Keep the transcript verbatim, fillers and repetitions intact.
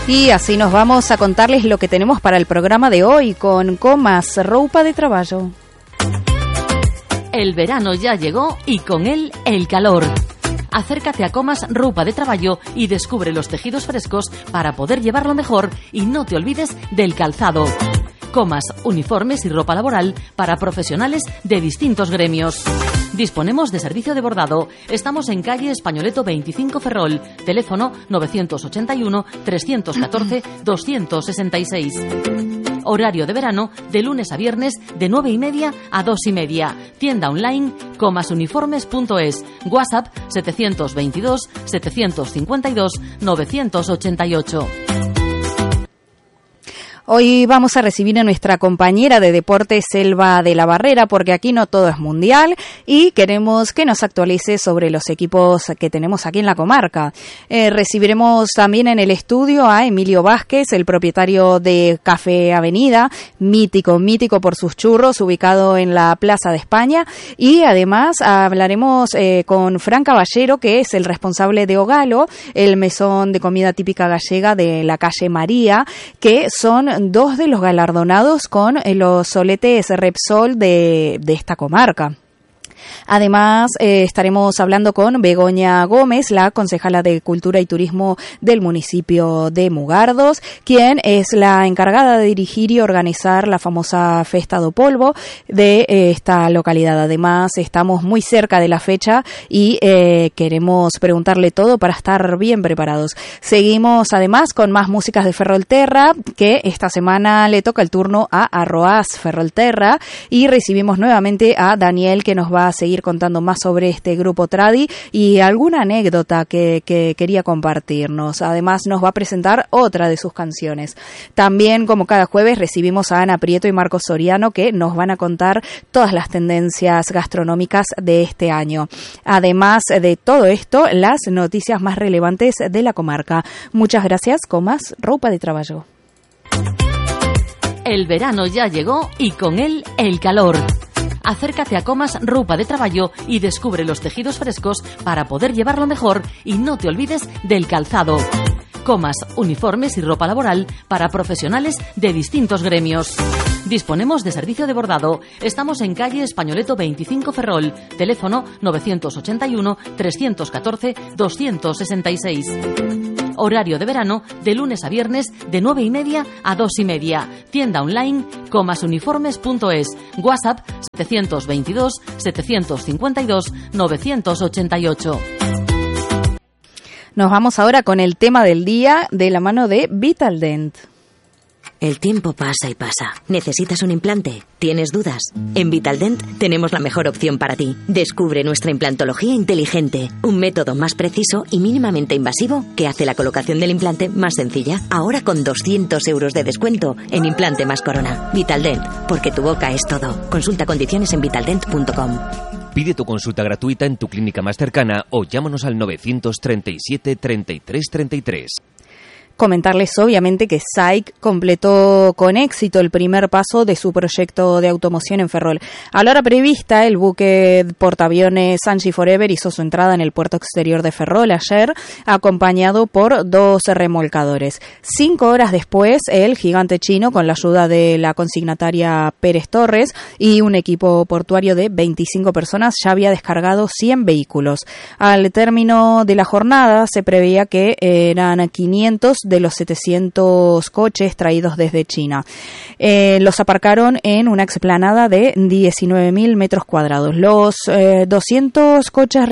Y así nos vamos a contarles lo que tenemos para el programa de hoy con Comas, roupa de traballo. El verano ya llegó y con él el calor. Acércate a Comas Roupa de Traballo y descubre los tejidos frescos para poder llevarlo mejor y no te olvides del calzado. Comas, uniformes y ropa laboral para profesionales de distintos gremios. Disponemos de servicio de bordado. Estamos en calle Españoleto veinticinco Ferrol. Teléfono nueve ocho uno, tres uno cuatro, dos seis seis. Horario de verano de lunes a viernes de nueve y media a dos y media. Tienda online comasuniformes punto es. WhatsApp setecientos veintidós, setecientos cincuenta y dos, novecientos ochenta y ocho. Hoy vamos a recibir a nuestra compañera de deportes, Selva de la Barrera, porque aquí no todo es mundial y queremos que nos actualice sobre los equipos que tenemos aquí en la comarca. Eh, recibiremos también en el estudio a Emilio Vázquez, el propietario de Café Avenida, mítico, mítico por sus churros, ubicado en la Plaza de España. Y además hablaremos eh, con Fran Caballero, que es el responsable de Ogalo, el mesón de comida típica gallega de la calle María, que son dos de los galardonados con los soletes Repsol de, de esta comarca. Además, eh, estaremos hablando con Begoña Gómez, la concejala de Cultura y Turismo del municipio de Mugardos, quien es la encargada de dirigir y organizar la famosa Festa do Polvo de eh, esta localidad. Además, estamos muy cerca de la fecha y eh, queremos preguntarle todo para estar bien preparados. Seguimos además con más músicas de Ferrolterra, que esta semana le toca el turno a Arroaz Ferrolterra, y recibimos nuevamente a Daniel, que nos va a seguir contando más sobre este grupo tradi y alguna anécdota que, que quería compartirnos. Además, nos va a presentar otra de sus canciones. También, como cada jueves, recibimos a Ana Prieto y Marcos Soriano, que nos van a contar todas las tendencias gastronómicas de este año. Además de todo esto, las noticias más relevantes de la comarca. Muchas gracias. Comas Roupa de Traballo. El verano ya llegó y con él el calor. Acércate a Comas Roupa de Traballo y descubre los tejidos frescos para poder llevarlo mejor y no te olvides del calzado. Comas, uniformes y ropa laboral para profesionales de distintos gremios. Disponemos de servicio de bordado. Estamos en calle Españoleto veinticinco Ferrol. Teléfono nueve ocho uno, tres uno cuatro, dos seis seis. Horario de verano de lunes a viernes de nueve y media a dos y media. Tienda online comasuniformes punto es. WhatsApp setecientos veintidós, setecientos cincuenta y dos, novecientos ochenta y ocho. Nos vamos ahora con el tema del día de la mano de Vitaldent. El tiempo pasa y pasa. ¿Necesitas un implante? ¿Tienes dudas? En Vitaldent tenemos la mejor opción para ti. Descubre nuestra implantología inteligente, un método más preciso y mínimamente invasivo que hace la colocación del implante más sencilla. Ahora con doscientos euros de descuento en implante más corona. Vitaldent, porque tu boca es todo. Consulta condiciones en vitaldent punto com. Pide tu consulta gratuita en tu clínica más cercana o llámanos al novecientos treinta y siete, treinta y tres, treinta y tres. Comentarles obviamente que S A I C completó con éxito el primer paso de su proyecto de automoción en Ferrol. A la hora prevista, el buque portaaviones Sanchi Forever hizo su entrada en el puerto exterior de Ferrol ayer, acompañado por dos remolcadores. Cinco horas después, el gigante chino, con la ayuda de la consignataria Pérez Torres y un equipo portuario de veinticinco personas, ya había descargado cien vehículos. Al término de la jornada, se preveía que eran quinientos de los setecientos coches traídos desde China. Eh, los aparcaron en una explanada de diecinueve mil metros cuadrados. Los eh, doscientos coches